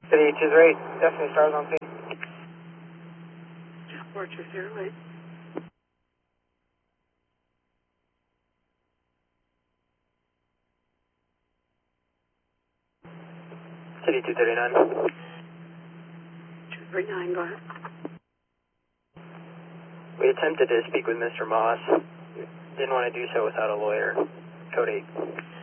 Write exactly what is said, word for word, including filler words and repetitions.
City two three eight, Destiny Stars on scene. Just four two zero eight. City two thirty-nine. two three nine, go ahead. We attempted to speak with Mister Moss. Didn't want to do so without a lawyer. Code eight.